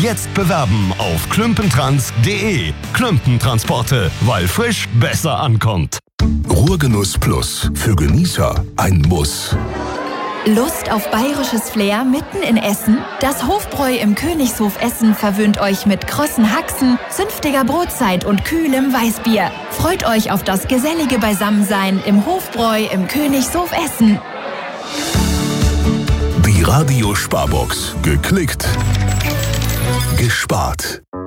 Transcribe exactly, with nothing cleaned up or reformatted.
Jetzt bewerben auf klümpentrans punkt de. Klümpentransporte, weil frisch besser ankommt. Ruhrgenuss Plus. Für Genießer ein Muss. Lust auf bayerisches Flair mitten in Essen? Das Hofbräu im Königshof Essen verwöhnt euch mit krossen Haxen, zünftiger Brotzeit und kühlem Weißbier. Freut euch auf das gesellige Beisammensein im Hofbräu im Königshof Essen. Die Radio Sparbox. Geklickt. Gespart.